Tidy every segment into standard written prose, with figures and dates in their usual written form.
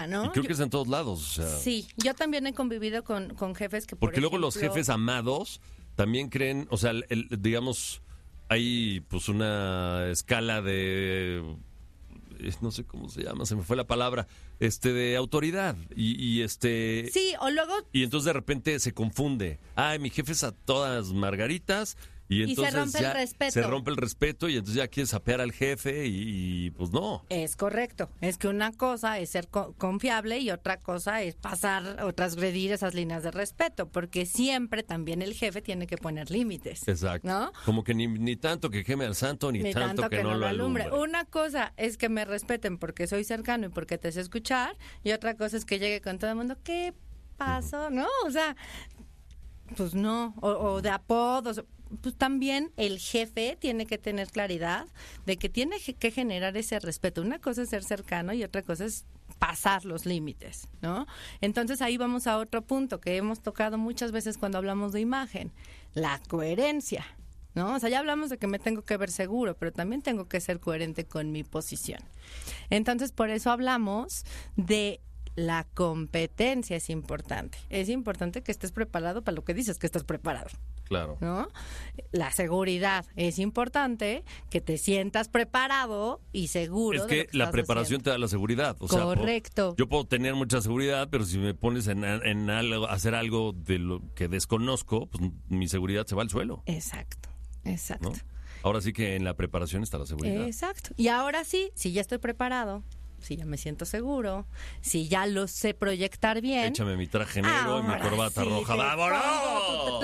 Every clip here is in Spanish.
¿no? Y creo que es en todos lados. O sea, sí, yo también he convivido con jefes que, porque por luego ejemplo, los jefes amados también creen, o sea, digamos, hay pues una escala de, no sé cómo se llama, se me fue la palabra, de autoridad y Sí, o luego... y entonces de repente se confunde. Ay, mi jefe es a todas margaritas. Y entonces se rompe ya el respeto. se rompe el respeto y entonces ya quieres sapear al jefe y pues no. Es correcto. Es que una cosa es ser confiable y otra cosa es pasar o transgredir esas líneas de respeto, porque siempre también el jefe tiene que poner límites. Exacto. ¿No? Como que ni tanto que queme al santo, ni tanto que no lo alumbre. Una cosa es que me respeten porque soy cercano y porque te sé escuchar, y otra cosa es que llegue con todo el mundo, ¿qué pasó? ¿No? O sea, pues no. O de apodos. Pues también el jefe tiene que tener claridad de que tiene que generar ese respeto. Una cosa es ser cercano y otra cosa es pasar los límites, ¿no? Entonces ahí vamos a otro punto que hemos tocado muchas veces cuando hablamos de imagen, la coherencia, ¿no? O sea, ya hablamos de que me tengo que ver seguro, pero también tengo que ser coherente con mi posición. Entonces, por eso hablamos de la competencia. Es importante. Es importante que estés preparado para lo que dices que estás preparado. Claro. ¿No? La seguridad. Es importante que te sientas preparado y seguro. Es que la preparación te da la seguridad. O correcto. Sea, yo puedo tener mucha seguridad, pero si me pones en algo, hacer algo de lo que desconozco, pues mi seguridad se va al suelo. Exacto. ¿No? Ahora sí que en la preparación está la seguridad. Exacto. Y ahora sí, si ya estoy preparado, si ya me siento seguro, si ya lo sé proyectar bien. Échame mi traje negro y mi corbata roja. ¡Vámonos!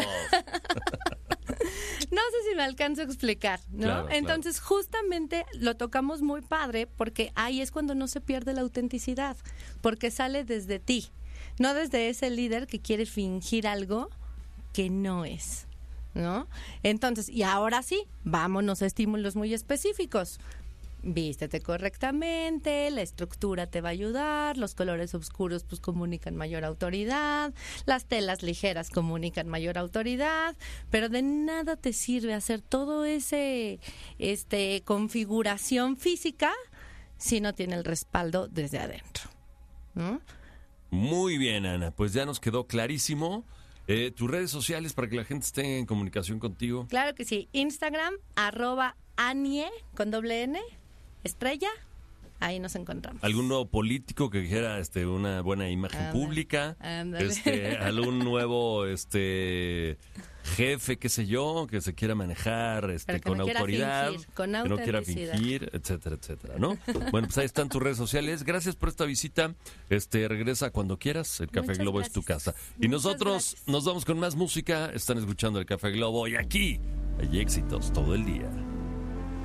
No sé si me alcanzo a explicar, ¿no? Claro, Entonces, justamente lo tocamos muy padre porque ahí es cuando no se pierde la autenticidad, porque sale desde ti, no desde ese líder que quiere fingir algo que no es, ¿no? Entonces, y ahora sí, vámonos a estímulos muy específicos. Vístete correctamente, la estructura te va a ayudar, los colores oscuros pues comunican mayor autoridad, las telas ligeras comunican mayor autoridad, pero de nada te sirve hacer todo ese configuración física si no tiene el respaldo desde adentro, ¿no? Muy bien, Ana, pues ya nos quedó clarísimo. Tus redes sociales para que la gente esté en comunicación contigo. Claro que sí, Instagram @Anie con doble N estrella, ahí nos encontramos. ¿Algún nuevo político que dijera una buena imagen pública? ¿Algún nuevo jefe, qué sé yo, que se quiera manejar con autoridad, fingir, con que no quiera fingir, etcétera, etcétera, ¿no? Bueno, pues ahí están tus redes sociales. Gracias por esta visita. Regresa cuando quieras. El Café Globo es tu casa. Y nosotros nos vamos con más música. Están escuchando el Café Globo y aquí hay éxitos todo el día.